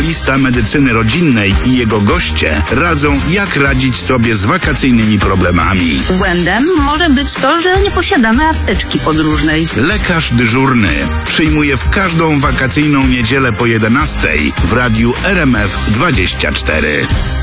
specjalista medycyny rodzinnej i jego goście radzą, jak radzić sobie z wakacyjnymi problemami. Błędem może być to, że nie posiadamy apteczki podróżnej. Lekarz dyżurny przyjmuje w każdą wakacyjną niedzielę po 11 w radiu RMF 24.